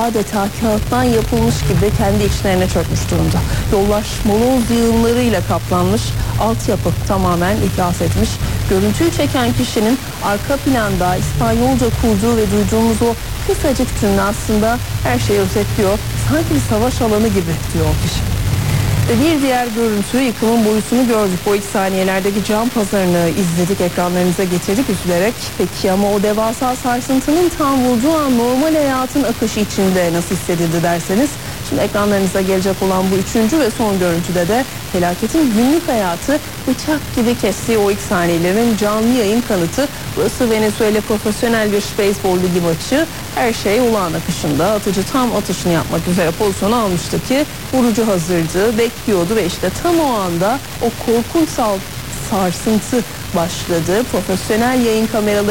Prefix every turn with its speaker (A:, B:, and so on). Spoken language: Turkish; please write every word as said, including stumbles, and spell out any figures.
A: adeta kağıttan yapılmış gibi kendi içlerine çökmüş durumda. Yollar moloz yığınlarıyla kaplanmış, altyapı tamamen iflas etmiş. Görüntüyü çeken kişinin arka planda İspanyolca kurduğu ve duyduğumuz o kısacık cümle aslında her şeyi özetliyor. Sanki bir savaş alanı gibi diyor kişi. Ve bir diğer görüntü, yıkımın boyutunu gördük. O ilk saniyelerdeki cam pazarını izledik, ekranlarınıza getirdik üzülerek. Peki ama o devasa sarsıntının tam vurduğu an normal hayatın akışı içinde nasıl hissedildi derseniz, şimdi ekranlarınıza gelecek olan bu üçüncü ve son görüntüde de felaketin günlük hayatı bıçak gibi kestiği o ilk saniyelerin canlı yayın kanıtı. Burası Venezuela Profesyonel bir beyzbol ligi maçı. Her şey olağan akışında. Atıcı tam atışını yapmak üzere pozisyonu almıştı ki vurucu hazırdı, bekliyordu ve işte tam o anda o korkunç sarsıntı başladı. Profesyonel yayın kameraları